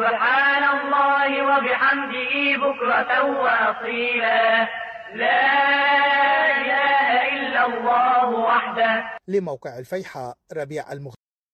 سبحان الله وبحمده بكرة وأصيلا، لا إله إلا الله وحده. لموقع الفيحاء، ربيع